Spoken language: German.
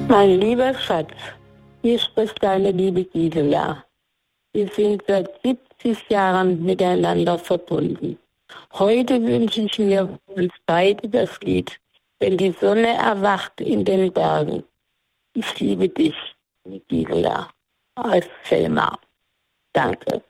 Mein lieber Schatz, hier spricht deine liebe Gisela. Wir sind seit 70 Jahren miteinander verbunden. Heute wünsche ich mir für uns beide das Lied Wenn die Sonne erwacht in den Bergen. Ich liebe dich, Gisela, als Selma. Danke.